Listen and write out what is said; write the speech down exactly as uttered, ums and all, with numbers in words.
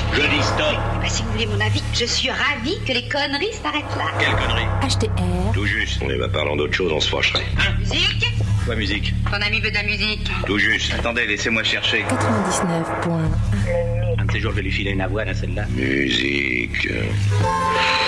Je dis stop. Bah, si vous voulez mon avis, je suis ravie que les conneries s'arrêtent là. Quelle connerie? H T R. Tout juste. Eh ben, parlant d'autre chose, on se fâcherait. Hein? Musique? Quoi, musique? Ton ami veut de la musique. Tout juste. Attendez, laissez-moi chercher. quatre-vingt-dix-neuf point un. Un de ces jours, je vais lui filer une avoine à celle-là. Musique.